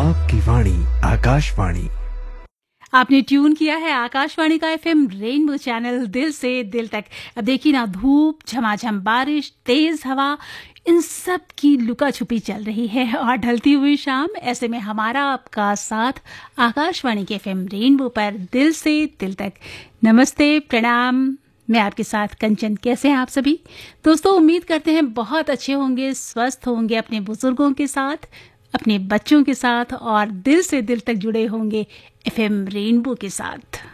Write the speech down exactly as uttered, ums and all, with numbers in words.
आपकी वाणी आकाशवाणी। आपने ट्यून किया है आकाशवाणी का एफएम रेनबो चैनल दिल से दिल तक। अब देखिए ना, धूप, झमाझम बारिश, तेज हवा, इन सब की लुका छुपी चल रही है और ढलती हुई शाम। ऐसे में हमारा आपका साथ आकाशवाणी के एफएम रेनबो पर दिल से दिल तक। नमस्ते, प्रणाम, मैं आपके साथ कंचन। कैसे हैं आप सभी दोस्तों? उम्मीद करते हैं बहुत अच्छे होंगे, स्वस्थ होंगे, अपने बुजुर्गों के साथ, अपने बच्चों के साथ और दिल से दिल तक जुड़े होंगे एफएम रेनबो के साथ।